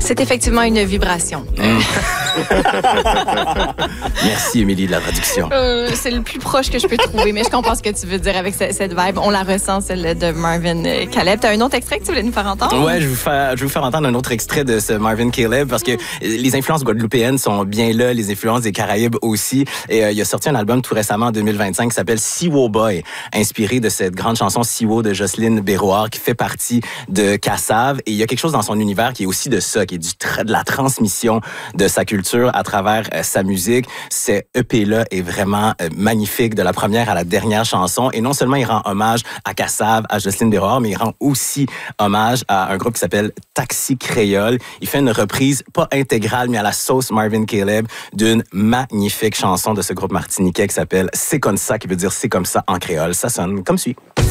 C'est effectivement une vibration. Merci, Émilie, de la traduction. C'est le plus proche que je peux trouver, mais je comprends ce que tu veux dire avec cette vibe. On la ressent, celle de Marvin Caleb. T'as un autre extrait que tu voulais nous faire entendre? Ouais, je vais vous faire entendre un autre extrait de ce Marvin Caleb parce que les influences guadeloupéennes sont bien là, les influences des Caraïbes aussi. Et il a sorti un album tout récemment en 2025 qui s'appelle Siwo Boy, inspiré de cette grande chanson Siwo de Jocelyne Béroard qui fait partie de Cassave. Et il y a quelque chose dans son univers qui est aussi de ça, qui est de la transmission de sa culture à travers sa musique. Cet EP-là est vraiment magnifique de la première à la dernière chanson. Et non seulement il rend hommage à Cassave, à Jocelyne Béroard, mais il rend aussi hommage à un groupe qui s'appelle Taxi Créole. Il fait une reprise, pas intégrale, mais à la sauce Marvin Caleb, d'une magnifique chanson de ce groupe martiniquais qui s'appelle C'est comme ça, qui veut dire c'est comme ça en créole. Ça sonne comme suit.